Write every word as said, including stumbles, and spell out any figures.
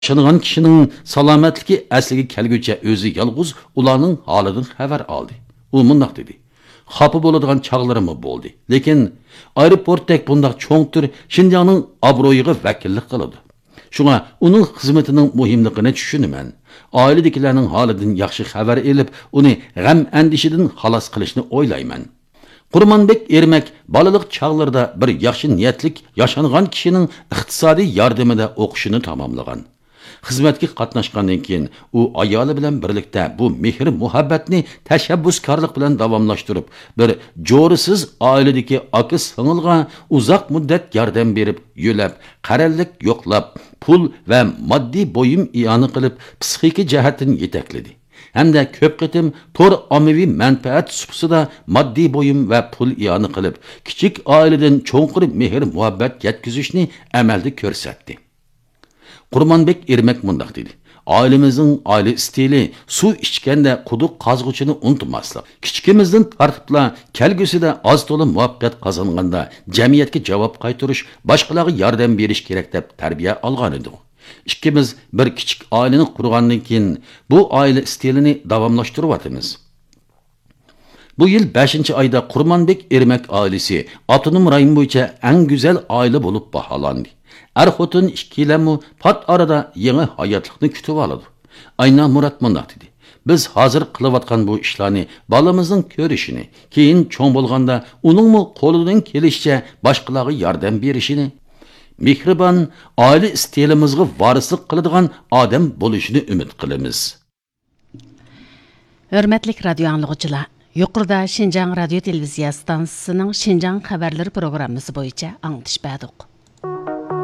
Yaşanğan kişinin salametliki əsliga kelgüçe özü yalğız ularning holidan xabar oldi. U mundaq dedi. Xafa bo'ladigan chaqlarimi bo'ldi. Lekin aeroportdek bundaq cho'ng tur Xinjiangning obro'yiga vakillik qiladi. Shunga uning xizmatining muhimligini tushunaman. Oiladagilarning holidan yaxshi xabar elib, uni g'am andishidan xalos qilishni o'ylayman. Qurmonbek Ermak balalik chaqlarida bir yaxshi niyatlik yaşanğan kishining iqtisodiy yordamida o'qishini tamomlagan. Xizmatga qatnashgandan keyin u ayoli bilan birlikda bu mehr muhabbatni tashabbuskorlik bilan davomlashtirib, bir jo'risiz oiladagi aka singilga uzoq muddat yordam berib, yo'lab, qarallik yo'qlab, pul va moddiy bo'yim iyoni qilib, psixik jihatdan yetakladi. Hamda ko'p qitim tor ommaviy manfaat supsida moddiy bo'yim va pul iyoni qilib, kichik oiladan cho'nqir mehr muhabbat yetkazishni amalda ko'rsatdi. Qurmonbek Ermak mundaq dedi. Ailemizin aile stili su içkende quduq qazg'uchini unutmaslik. Kichikimizdan tartibla kelgusida az to'la muvaffaqiyat qozonganda jamiyatga javob qaytarish, boshqalarga yordam berish kerak deb tarbiya olgan edi. Ikkimiz bir kichik oilani qurgandan keyin bu oila stilini davomlashtiryapmiz. Bu yil beshinchi oyda Qurmonbek Ermak oilasi Avtonom rayon bo'yicha eng go'zal oila bo'lib baholandi. Er-xotin ikkilamu pat arada yeni hayatlıkni kütüp aladı. Ayna Murat mundaq dedi. Biz hazır qılıvatqan bu işlarni balamızın körüşini, keyin çoğun bolğanda uningmi qo'lidan kelishcha boshqalarga yordam berishini, mehribon oila istilimizga varislik qiladigan odam bo'lishini umid qilamiz. Hörmətli radio anlıqçılar, yuqorida Xinjiang radio televiziya stansiyasining Xinjiang xabarlari programmasi bo'yicha anglitish berdik.